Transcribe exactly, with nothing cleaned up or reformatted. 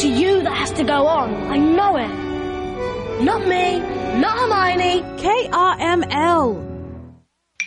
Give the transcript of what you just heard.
It's you that has to go on. I know it. Not me. Not Hermione. K R M L.